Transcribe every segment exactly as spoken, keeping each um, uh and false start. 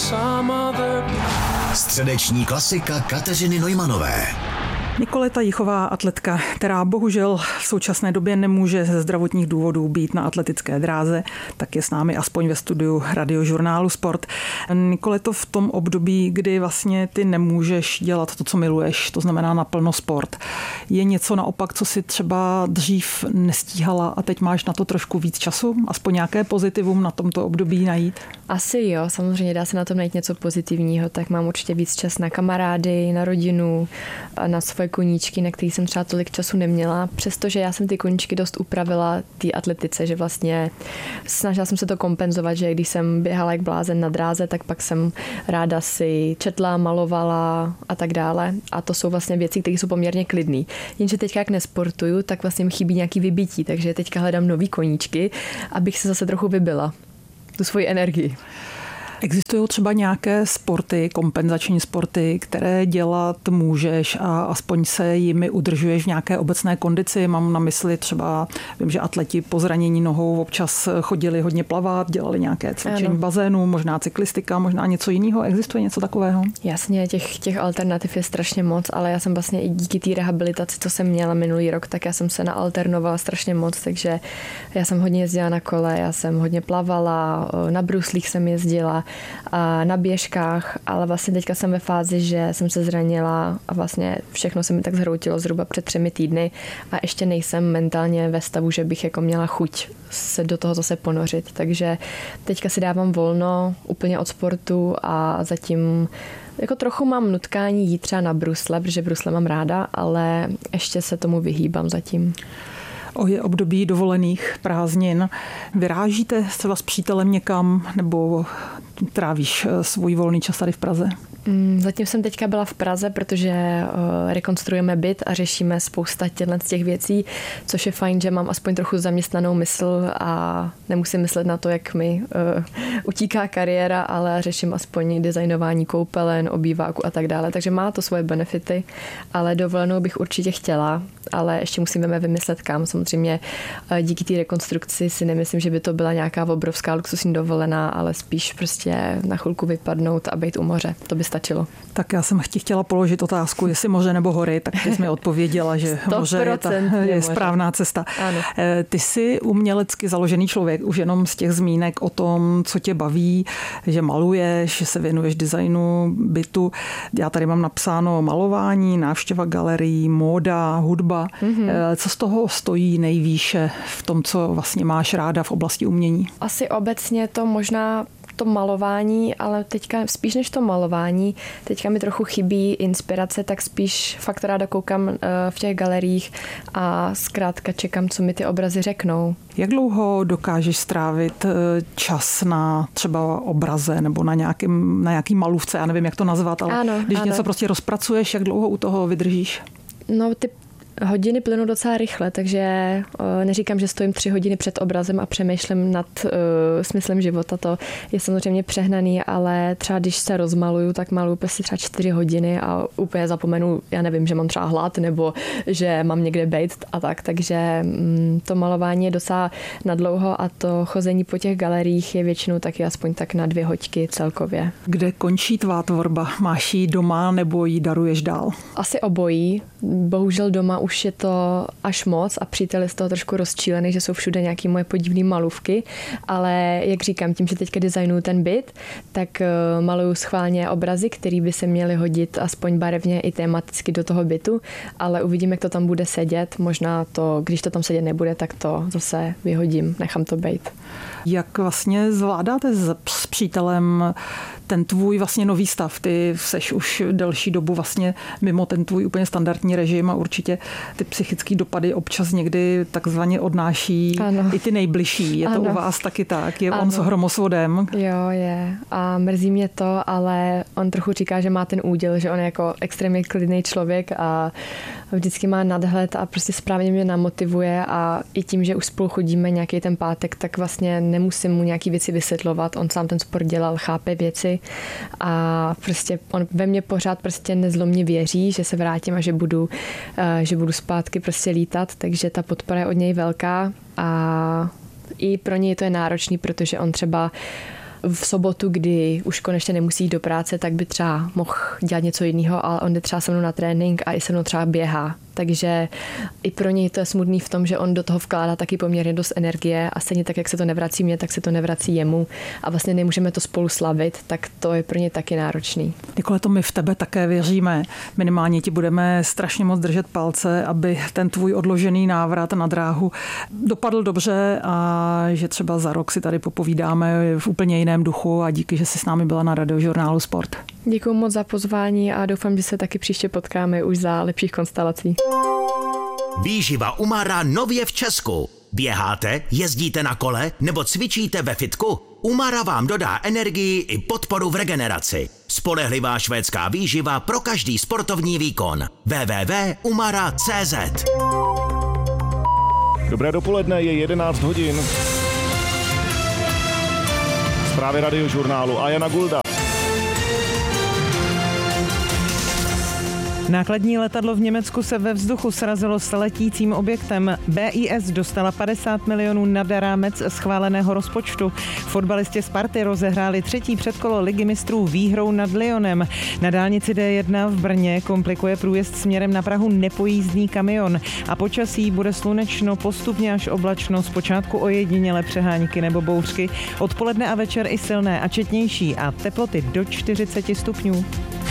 Středeční klasika Kateřiny Neumanové. Nikoleta Jichová, atletka, která bohužel v současné době nemůže ze zdravotních důvodů být na atletické dráze, tak je s námi aspoň ve studiu Radiožurnálu Sport. Nikoleto, v tom období, kdy vlastně ty nemůžeš dělat to, co miluješ, to znamená naplno sport, je něco naopak, co si třeba dřív nestíhala a teď máš na to trošku víc času? Aspoň nějaké pozitivum na tomto období najít? Asi jo, samozřejmě dá se na tom najít něco pozitivního, tak mám určitě víc čas na kamarády, na rodinu, na svoje koníčky, na který jsem třeba tolik času neměla, přestože já jsem ty koníčky dost upravila té atletice, že vlastně snažila jsem se to kompenzovat, že když jsem běhala jak blázen na dráze, tak pak jsem ráda si četla, malovala a tak dále. A to jsou vlastně věci, které jsou poměrně klidný. Jenže teďka jak nesportuju, tak vlastně mi chybí nějaký vybití, takže teďka hledám nový koníčky, abych se zase trochu vybila tu svoji energii. Existují třeba nějaké sporty, kompenzační sporty, které dělat můžeš a aspoň se jimi udržuješ v nějaké obecné kondici? Mám na mysli třeba, vím, že atleti po zranění nohou občas chodili hodně plavat, dělali nějaké cvičení v bazénu, možná cyklistika, možná něco jiného. Existuje něco takového? Jasně, těch, těch alternativ je strašně moc, ale já jsem vlastně i díky té rehabilitaci, co jsem měla minulý rok, tak já jsem se naalternovala strašně moc, takže já jsem hodně jezdila na kole, já jsem hodně plavala, na bruslích jsem jezdila, a na běžkách, ale vlastně teďka jsem ve fázi, že jsem se zranila a vlastně všechno se mi tak zhroutilo zhruba před třemi týdny a ještě nejsem mentálně ve stavu, že bych jako měla chuť se do toho zase ponořit. Takže teďka si dávám volno úplně od sportu a zatím jako trochu mám nutkání jít třeba na brusle, protože brusle mám ráda, ale ještě se tomu vyhýbám zatím. O je období dovolených prázdnin. Vyrážíte třeba s přítelem někam nebo trávíš svůj volný čas tady v Praze? Zatím jsem teďka byla v Praze, protože rekonstruujeme byt a řešíme spousta těchto těch věcí, což je fajn, že mám aspoň trochu zaměstnanou mysl a nemusím myslet na to, jak mi uh, utíká kariéra, ale řeším aspoň designování koupelen, obýváku a tak dále. Takže má to svoje benefity, ale dovolenou bych určitě chtěla, ale ještě musíme vymyslet kam. Samozřejmě díky té rekonstrukci si nemyslím, že by to byla nějaká obrovská luxusní dovolená, ale spíš prostě na chvilku vypadnout a být u moře. To by stačilo. Tak já jsem ti chtěla položit otázku, jestli moře nebo hory, tak ty jsi mi odpověděla, že moře je, ta, je správná cesta. Ano. Ty jsi umělecky založený člověk, už jenom z těch zmínek o tom, co tě baví, že maluješ, že se věnuješ designu bytu. Já tady mám napsáno malování, návštěva galerií, móda, hudba. Mm-hmm. Co z toho stojí nejvýše v tom, co vlastně máš ráda v oblasti umění? Asi obecně to možná to malování, ale teďka spíš než to malování, teďka mi trochu chybí inspirace, tak spíš fakt ráda koukám v těch galeriích a zkrátka čekám, co mi ty obrazy řeknou. Jak dlouho dokážeš strávit čas na třeba obraze nebo na, nějakým, na nějaký malůvce, já nevím, jak to nazvat, ale ano, když ano. něco prostě rozpracuješ, jak dlouho u toho vydržíš? No, ty hodiny plynou docela rychle, takže neříkám, že stojím tři hodiny před obrazem a přemýšlím nad uh, smyslem života. To je samozřejmě přehnaný, ale třeba když se rozmaluju, tak maluju prostě třeba čtyři hodiny a úplně zapomenu, já nevím, že mám třeba hlad nebo že mám někde bejt a tak. Takže um, to malování je docela nadlouho a to chození po těch galeriích je většinou taky aspoň tak na dvě hoďky celkově. Kde končí tvá tvorba? Máš ji doma nebo ji daruješ dál? Asi obojí. Bohužel doma už je to až moc a přítel je z toho trošku rozčílený, že jsou všude nějaké moje podivné malůvky, ale jak říkám, tím, že teďka designuju ten byt, tak maluju schválně obrazy, které by se měly hodit aspoň barevně i tematicky do toho bytu, ale uvidím, jak to tam bude sedět. Možná to, když to tam sedět nebude, tak to zase vyhodím, nechám to bejt. Jak vlastně zvládáte s, s přítelem ten tvůj vlastně nový stav? Ty seš už delší dobu vlastně mimo ten tvůj úplně standardní režim a určitě ty psychické dopady občas někdy takzvaně odnáší ano. i ty nejbližší. Je ano. to u vás taky tak? Je ano. on s hromosvodem? Jo, je. A mrzí mě to, ale on trochu říká, že má ten úděl, že on je jako extrémně klidný člověk a vždycky má nadhled a prostě správně mě namotivuje a i tím, že už spolu chodíme nějaký ten pátek, tak vlastně nemusím mu nějaký věci vysvětlovat. On sám ten sport dělal, chápe věci a prostě on ve mně pořád prostě nezlomně věří, že se vrátím a že budu, že budu zpátky prostě lítat, takže ta podpora je od něj velká a i pro něj to je náročný, protože on třeba v sobotu, kdy už konečně nemusí jít do práce, tak by třeba mohl dělat něco jiného, ale on jde třeba se mnou na trénink a i se mnou třeba běhá. Takže i pro něj to je smutný v tom, že on do toho vkládá taky poměrně dost energie a stejně tak, jak se to nevrací mně, tak se to nevrací jemu a vlastně nemůžeme to spolu slavit, tak to je pro ně taky náročný. Nikole, to my v tebe také věříme. Minimálně ti budeme strašně moc držet palce, aby ten tvůj odložený návrat na dráhu dopadl dobře a že třeba za rok si tady popovídáme v úplně jiném duchu a díky, že jsi s námi byla na Radiožurnálu Sport. Děkuji moc za pozvání a doufám, že se taky příště potkáme už za lepších konstelací. Výživa Umara nově v Česku. Běháte, jezdíte na kole nebo cvičíte ve fitku? Umara vám dodá energii i podporu v regeneraci. Spolehlivá švédská výživa pro každý sportovní výkon. w w w tečka umara tečka c z. Dobré dopoledne, je jedenáct hodin. Zprávy Radiožurnálu a Jana Gulda. Nákladní letadlo v Německu se ve vzduchu srazilo s letícím objektem. B I S dostala padesát milionů nad rámec schváleného rozpočtu. Fotbalisti Sparty rozehráli třetí předkolo Ligy mistrů výhrou nad Lyonem. Na dálnici D jedna v Brně komplikuje průjezd směrem na Prahu nepojízdný kamion. A počasí bude slunečno, postupně až oblačno, zpočátku ojediněle přehánky nebo bouřky. Odpoledne a večer i silné a četnější a teploty do čtyřicet stupňů.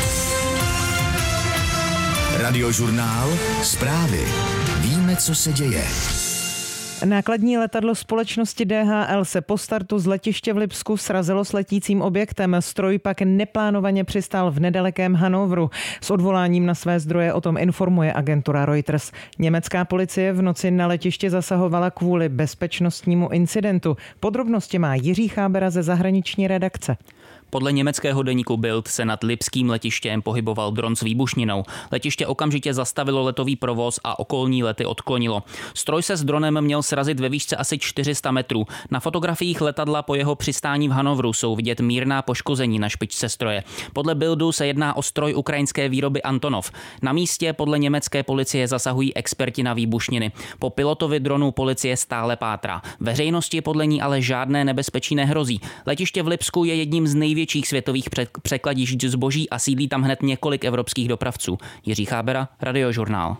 Radiožurnál, zprávy. Víme, co se děje. Nákladní letadlo společnosti D H L se po startu z letiště v Lipsku srazilo s letícím objektem. Stroj pak neplánovaně přistál v nedalekém Hannoveru. S odvoláním na své zdroje o tom informuje agentura Reuters. Německá policie v noci na letiště zasahovala kvůli bezpečnostnímu incidentu. Podrobnosti má Jiří Chábera ze zahraniční redakce. Podle německého deníku Bild se nad lipským letištěm pohyboval dron s výbušninou. Letiště okamžitě zastavilo letový provoz a okolní lety odklonilo. Stroj se s dronem měl srazit ve výšce asi čtyři sta metrů. Na fotografiích letadla po jeho přistání v Hannoveru jsou vidět mírná poškození na špičce stroje. Podle Bildu se jedná o stroj ukrajinské výroby Antonov. Na místě podle německé policie zasahují experti na výbušniny. Po pilotovi dronu policie stále pátrá. Veřejnosti podle ní ale žádné nebezpečí nehrozí. Letiště v Lipsku je jedním z největších větších světových překladišť zboží a sídlí tam hned několik evropských dopravců. Jiří Chábera, Radiožurnál.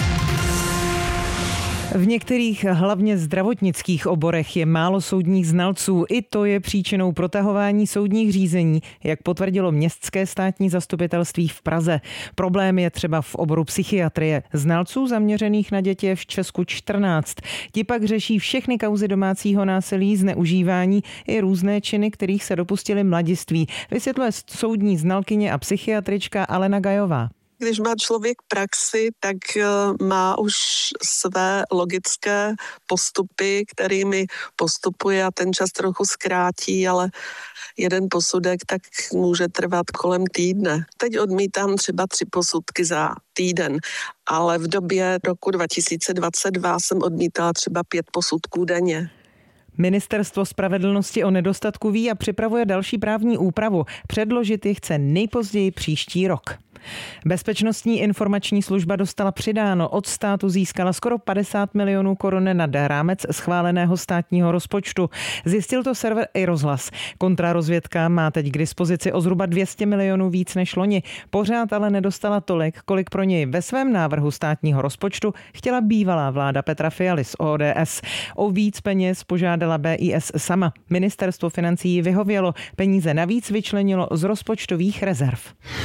V některých hlavně zdravotnických oborech je málo soudních znalců. I to je příčinou protahování soudních řízení, jak potvrdilo městské státní zastupitelství v Praze. Problém je třeba v oboru psychiatrie. Znalců zaměřených na děti je v Česku čtrnáct. Ti pak řeší všechny kauzy domácího násilí, zneužívání i různé činy, kterých se dopustili mladiství. Vysvětluje soudní znalkyně a psychiatrička Alena Gajová. Když má člověk praxi, tak má už své logické postupy, kterými postupuje a ten čas trochu zkrátí, ale jeden posudek tak může trvat kolem týdne. Teď odmítám třeba tři posudky za týden, ale v době roku dva tisíce dvacet dva jsem odmítala třeba pět posudků denně. Ministerstvo spravedlnosti o nedostatku ví a připravuje další právní úpravu. Předložit ji chce nejpozději příští rok. Bezpečnostní informační služba dostala přidáno. Od státu získala skoro padesát milionů korun nad rámec schváleného státního rozpočtu. Zjistil to server iRozhlas. Kontrarozvědka má teď k dispozici o zhruba dvě stě milionů víc než loni. Pořád ale nedostala tolik, kolik pro něj ve svém návrhu státního rozpočtu chtěla bývalá vláda Petra Fialy z O D S. O víc peněz požádala B I S sama. Ministerstvo financí ji vyhovělo. Peníze navíc vyčlenilo z rozpočtových rezerv.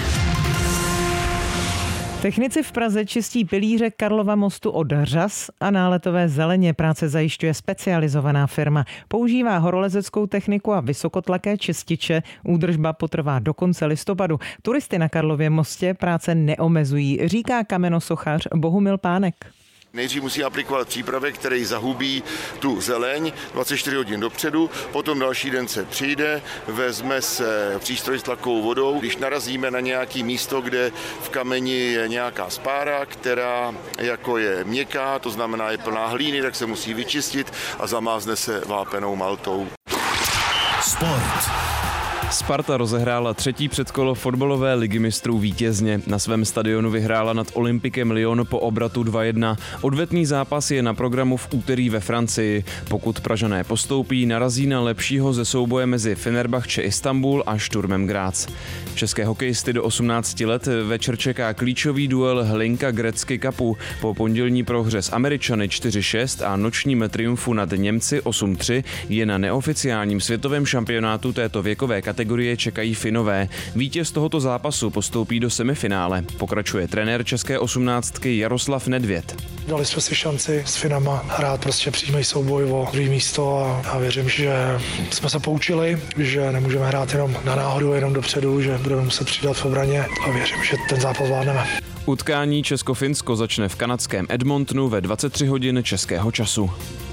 Technici v Praze čistí pilíře Karlova mostu od řas a náletové zeleně. Práce zajišťuje specializovaná firma. Používá horolezeckou techniku a vysokotlaké čističe. Údržba potrvá do konce listopadu. Turisty na Karlově mostě práce neomezují, říká kamenosochař Bohumil Pánek. Nejdřív musí aplikovat přípravek, který zahubí tu zeleň dvacet čtyři hodin dopředu, potom další den se přijde, vezme se přístroj s tlakovou vodou. Když narazíme na nějaké místo, kde v kameni je nějaká spára, která jako je měkká, to znamená je plná hlíny, tak se musí vyčistit a zamázne se vápenou maltou. Sport. Sparta rozehrála třetí předkolo fotbalové ligy mistrů vítězně. Na svém stadionu vyhrála nad Olympikem Lyon po obratu dva jedna. Odvetný zápas je na programu v úterý ve Francii. Pokud Pražané postoupí, narazí na lepšího ze souboje mezi Fenerbahce Istanbul a Sturmem Graz. České hokejisty do osmnácti let večer čeká klíčový duel Hlinka Gretzky Cupu. Po pondělní prohře s Američany čtyři šest a nočním triumfu nad Němci osm tři je na neoficiálním světovém šampionátu této věkové kategorie čekají Finové. Vítěz tohoto zápasu postoupí do semifinále. Pokračuje trenér české osmnáctky Jaroslav Nedvěd. Dali jsme si šanci s Finama hrát prostě přímý souboj o druhé místo a, a věřím, že jsme se poučili, že nemůžeme hrát jenom na náhodu, jenom dopředu, že budeme muset přidat v obraně a věřím, že ten zápas zvládneme. Utkání Česko-Finsko začne v kanadském Edmontonu ve dvacet tři hodin českého času.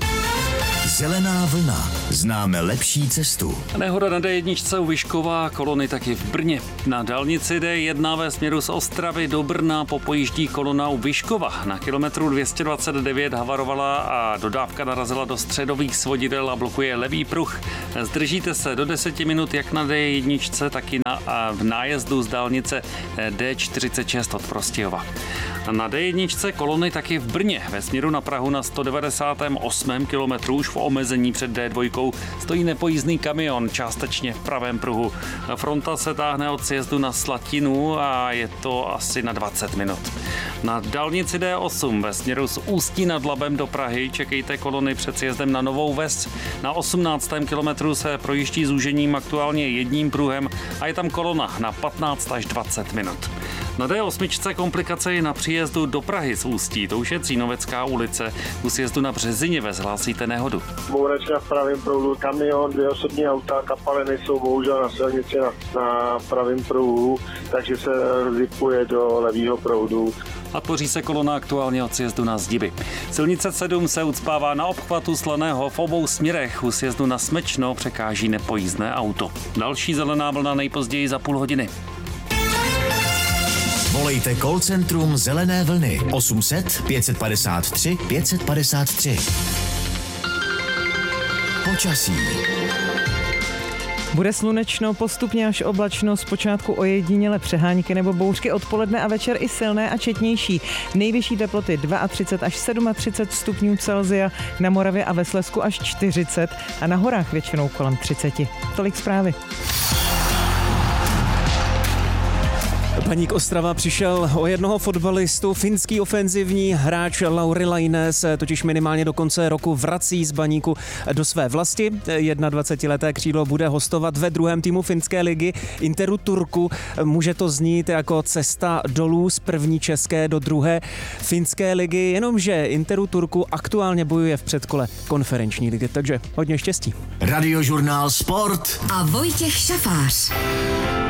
Zelená vlna. Známe lepší cestu. Nehoda na dé jedna u Vyškova, kolony taky v Brně. Na dálnici dé jedna ve směru z Ostravy do Brna popojíždí kolona u Vyškova. Na kilometru dvě stě dvacet devět havarovala a dodávka narazila do středových svodidel a blokuje levý pruh. Zdržíte se do deseti minut jak na dé jedna, tak i na, a v nájezdu z dálnice dé čtyřicet šest od Prostějova. Na dé jedna kolony taky v Brně. Ve směru na Prahu na sto devadesátém osmém kilometru už v omezení před dé dva stojí nepojízdný kamion částečně v pravém pruhu. Fronta se táhne od sjezdu na Slatinu a je to asi na dvacet minut. Na dálnici dé osm ve směru z Ústí nad Labem do Prahy čekejte kolony před sjezdem na Novou Ves. Na osmnáctém kilometru se projíždí zúžením aktuálně jedním pruhem a je tam kolona na patnáct až dvacet minut. Na dé osm komplikace je na příjezdu do Prahy z Ústí, to už je Cínovecká ulice. U sjezdu na Březiněvec hlásíte nehodu. Bouračka v pravém proudu, kamion, dvě osobní auta, kapaliny jsou bohužel na silnici na, na pravém proudu, takže se rozsypuje do levého proudu. A tvoří se kolona aktuálně od sjezdu na Zdiby. Silnice sedm se ucpává na obchvatu Slaného v obou směrech. U sjezdu na Smečno překáží nepojízdné auto. Další zelená vlna nejpozději za půl hodiny. Volejte call centrum Zelené vlny osm set pět padesát tři pět padesát tři. Počasí. Bude slunečno, postupně až oblačno, zpočátku ojediněle přehánky nebo bouřky, odpoledne a večer i silné a četnější. Nejvyšší teploty třicet dva až třicet sedm stupňů Celsia, na Moravě a ve Slezsku až čtyřicet a na horách většinou kolem třicet. Tolik zprávy. Baník Ostrava přišel o jednoho fotbalistu. Finský ofenzivní hráč Lauri Laine se totiž minimálně do konce roku vrací z Baníku do své vlasti. dvacetijednoleté křídlo bude hostovat ve druhém týmu finské ligy Interu Turku. Může to znít jako cesta dolů z první české do druhé finské ligy, jenomže Interu Turku aktuálně bojuje v předkole konferenční ligy, takže hodně štěstí. Radiožurnál Sport a Vojtěch Šafář.